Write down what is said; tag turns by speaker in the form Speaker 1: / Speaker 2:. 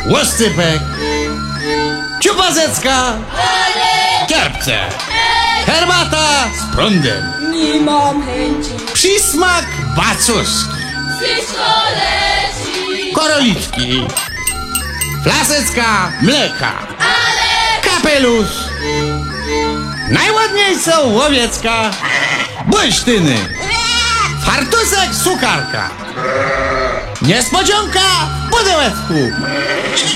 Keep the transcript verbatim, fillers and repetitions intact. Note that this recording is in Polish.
Speaker 1: łoscypek, ciupazecka, kierbce, herbata z prądem,
Speaker 2: Nie mam chęci.
Speaker 1: przysmak bacuski,
Speaker 2: Wszystko leci.
Speaker 1: korolitki, flasecka mleka,
Speaker 2: Ale
Speaker 1: kapelusz, najładniejsza łowiecka, bursztyny, fartusek sukarka, niespodzianka w pudełeczku.